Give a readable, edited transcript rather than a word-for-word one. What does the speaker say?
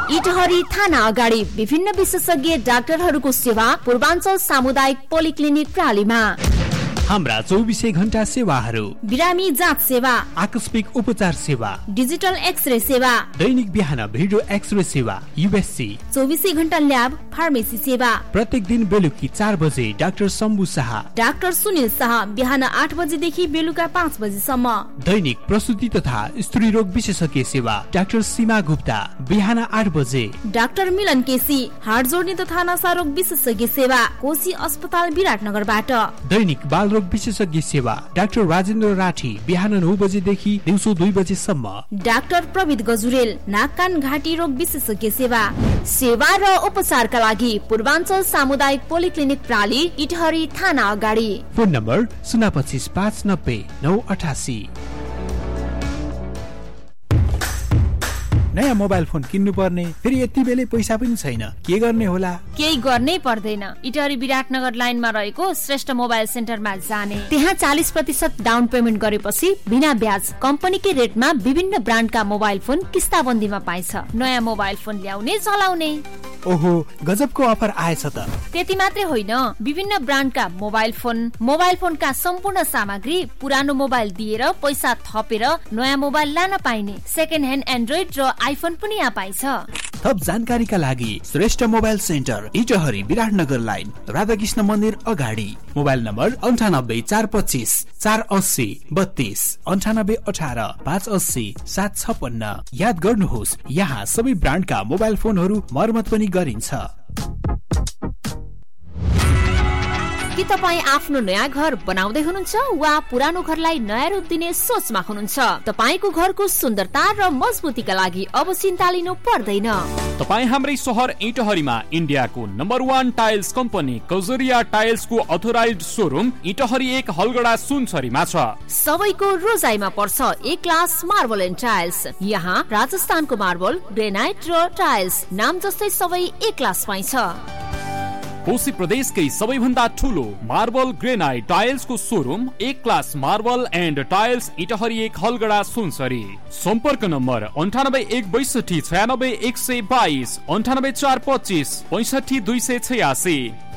इटहरी थाना अगाडि विभिन्न विशेषज्ञ डाक्टरहरूको सेवा पूर्वाञ्चल सामुदायिक पोलिक्लिनिक प्रालीमा। हाम्रा 24 घण्टा सेवाहरू, बिरामी जाँच सेवा, आकस्मिक उपचार सेवा, डिजिटल एक्सरे सेवा, दैनिक बिहान भिडियो एक्सरे सेवा, यूएससी, 24 घण्टा ल्याब, फार्मेसी सेवा। प्रत्येक दिन बेलुकी 4 बजे डाक्टर शम्भु शाह, डाक्टर सुनिल शाह बिहान 8 बजेदेखि बेलुका 5 बजेसम्म। दैनिक प्रसुति तथा स्त्री रोग विशेषज्ञ सेवा डाक्टर सीमा गुप्ता बिहान 8 बजे। डाक्टर मिलन केसी हाड जोड्ने तथा नशा रोग विशेषज्ञ सेवा कोशी अस्पताल विराटनगरबाट। दैनिक बाल रोग विशेषज्ञ सेवा डाक्टर राजेन्द्र राठी बिहान 9 बजेदेखि दिउँसो 2 बजेसम्म। डाक्टर प्रविध गजुरेल नाक कान घाँटी रोग विशेषज्ञ सेवा र उपचारका लागि पूर्वाञ्चल सामुदायिक पोलिक्लिनिक प्राली इटहरी थाना अगाडि। Phone number 025 590 988। नयाँ मोबाइल फोन किन्नु पर्ने, फेरि यति बेलै पैसा पनि छैन, के गर्ने होला? केही गर्नै पर्दैन। इटहरी विराटनगर लाइनमा रहेको श्रेष्ठ मोबाइल सेन्टरमा जाने, त्यहाँ 40% डाउन पेमेन्ट गरेपछि बिना ब्याज कम्पनीकै रेटमा विभिन्न ब्रान्डका मोबाइल फोन किस्ताबन्दीमा पाइन्छ। नयाँ मोबाइल फोन ल्याउने चलाउने। ओहो, गजबको अफर आएछ त। त्यति मात्रै होइन, विभिन्न ब्रान्डका मोबाइल फोनका सम्पूर्ण सामग्री पुरानो मोबाइल दिएर पैसा थपेर नयाँ मोबाइल लान पाइने। सेकेन्ड ह्यान्ड एन्ड्रोइड र आइफोन पनि यहाँ पाइन्छ। थप जानकारीका लागि Shrestha mobile centre Itahari Biratnagar line Radhakrishna मन्दिर अगाडि। Mobile number 98 425 480 32 98 18 580 756। याद गर्नुहोस्, यहाँ सबै ब्रान्डका मोबाइल फोनहरू मर्मत पनि गरिन्छ। के तपाईँ आफ्नो नयाँ घर बनाउँदै हुनुहुन्छ वा पुरानो घरलाई नयाँ रूप दिने सोचमा हुनुहुन्छ? तपाईँको घरको सुन्दरता र मजबुतीका लागि अब चिन्ता लिनु पर्दैन। तपाईँ हाम्रै शहर इटहरीमा इन्डियाको number 1 tiles company Kajaria टाइल्सको authorised showroom Itahari 1 Halgada सुनसरीमा छ। सबैको रोजाइमा पर्छ ए क्लास मार्बल एन्ड टाइल्स। यहाँ राजस्थानको मार्बल, ग्रेनाइट र टाइल्स नाम जस्तै सबै ए क्लास पाइन्छ। कोशी प्रदेशकै सबैभन्दा ठुलो marble granite टाइल्सको showroom A class marble and tiles Itahari 1 Halgada Sunsari. सम्पर्क नम्बर 98 162 96 122 98 425 65 286।